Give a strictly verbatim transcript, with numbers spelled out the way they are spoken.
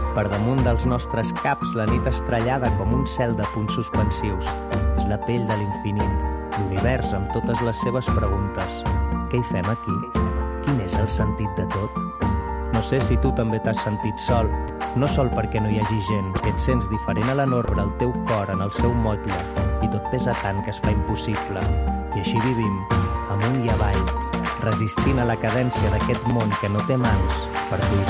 Per damunt dels nostres caps, la nit estrellada com un cel de punts suspensius. És la pell de l'infinit, l'univers amb totes les seves preguntes. Què hi fem aquí? Quin és el sentit de tot? No sé si tu també t'has sentit sol, no sol perquè no hi hagi gent, que et sents diferent a la norma, el teu cor en el seu motlle, i tot pesa tant que es fa impossible. I així vivim, amunt i avall, resistint a la cadència d'aquest món que no té mans per cuidar